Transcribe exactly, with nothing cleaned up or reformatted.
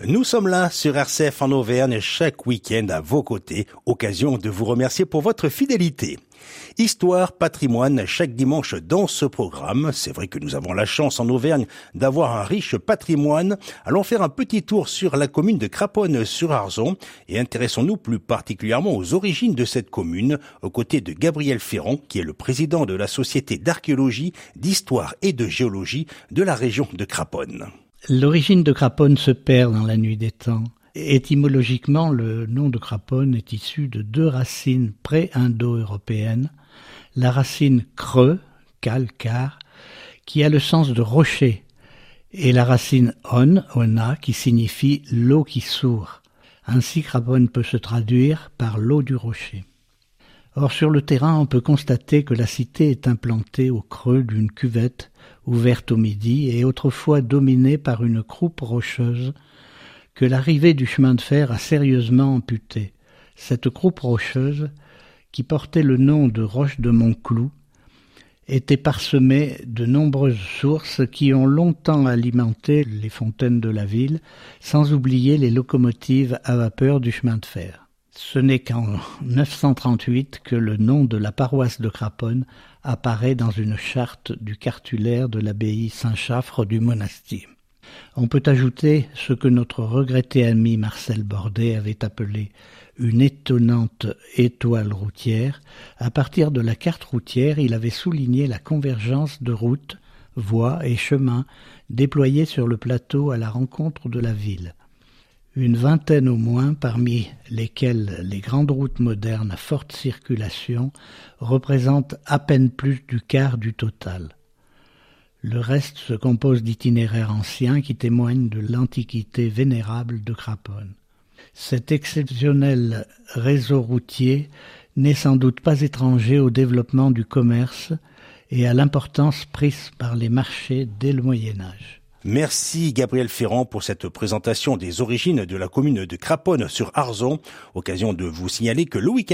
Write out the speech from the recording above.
Nous sommes là sur R C F en Auvergne chaque week-end à vos côtés, occasion de vous remercier pour votre fidélité. Histoire, patrimoine, chaque dimanche dans ce programme. C'est vrai que nous avons la chance en Auvergne d'avoir un riche patrimoine. Allons faire un petit tour sur la commune de Craponne-sur-Arzon et intéressons-nous plus particulièrement aux origines de cette commune, aux côtés de Gabriel Ferrand, qui est le président de la Société d'archéologie, d'histoire et de géologie de la région de Craponne. L'origine de Craponne se perd dans la nuit des temps. Étymologiquement, le nom de Craponne est issu de deux racines pré-indo-européennes. La racine creux, calcar, qui a le sens de rocher, et la racine on, ona, qui signifie l'eau qui sourd. Ainsi, Craponne peut se traduire par l'eau du rocher. Or, sur le terrain, on peut constater que la cité est implantée au creux d'une cuvette ouverte au midi et autrefois dominée par une croupe rocheuse que l'arrivée du chemin de fer a sérieusement amputée. Cette croupe rocheuse, qui portait le nom de roche de Montclou, était parsemée de nombreuses sources qui ont longtemps alimenté les fontaines de la ville, sans oublier les locomotives à vapeur du chemin de fer. Ce n'est qu'en neuf cent trente-huit que le nom de la paroisse de Craponne apparaît dans une charte du cartulaire de l'abbaye Saint-Chaffre du Monastier. On peut ajouter ce que notre regretté ami Marcel Bordet avait appelé une étonnante étoile routière. À partir de la carte routière, il avait souligné la convergence de routes, voies et chemins déployés sur le plateau à la rencontre de la ville. Une vingtaine au moins, parmi lesquelles les grandes routes modernes à forte circulation représentent à peine plus du quart du total. Le reste se compose d'itinéraires anciens qui témoignent de l'antiquité vénérable de Craponne. Cet exceptionnel réseau routier n'est sans doute pas étranger au développement du commerce et à l'importance prise par les marchés dès le Moyen-Âge. Merci Gabriel Ferrand pour cette présentation des origines de la commune de Craponne-sur-Arzon. Occasion de vous signaler que le week-end